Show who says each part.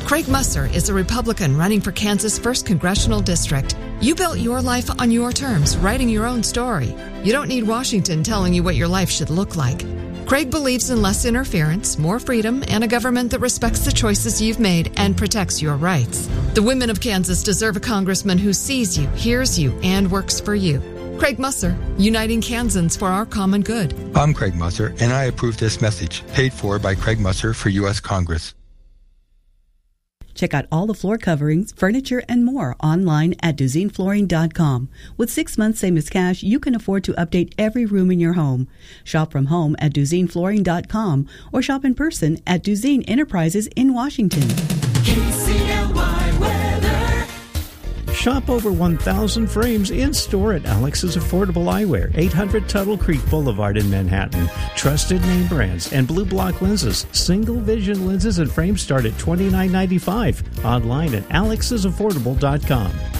Speaker 1: Craig Musser is a Republican running for Kansas' 1st Congressional District. You built your life on your terms, writing your own story. You don't need Washington telling you what your life should look like. Craig believes in less interference, more freedom, and a government that respects the choices you've made and protects your rights. The women of Kansas deserve a congressman who sees you, hears you, and works for you. Craig Musser, uniting Kansans for our common good.
Speaker 2: I'm Craig Musser, and I approve this message, paid for by Craig Musser for U.S. Congress.
Speaker 3: Check out all the floor coverings, furniture, and more online at DuZineFlooring.com. With 6 months same as cash, you can afford to update every room in your home. Shop from home at DuZineFlooring.com or shop in person at Duzine Enterprises in Washington.
Speaker 4: KCLY weather.
Speaker 5: Shop over 1,000 frames in-store at Alex's Affordable Eyewear, 800 Tuttle Creek Boulevard in Manhattan. Trusted name brands and Blue Block lenses. Single vision lenses and frames start at $29.95. Online at alexsaffordable.com.